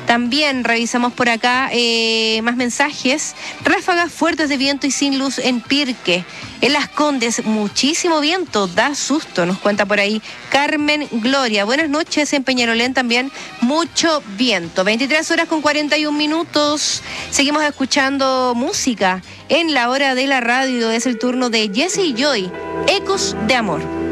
También revisamos por acá más mensajes. Ráfagas fuertes de viento y sin luz en Pirque. En Las Condes, muchísimo viento, da susto, nos cuenta por ahí Carmen Gloria. Buenas noches, en Peñarolén también mucho viento. 23 horas con 41 minutos. Seguimos escuchando música en la hora de la radio. Es el turno de Jesse y Joy, Ecos de Amor.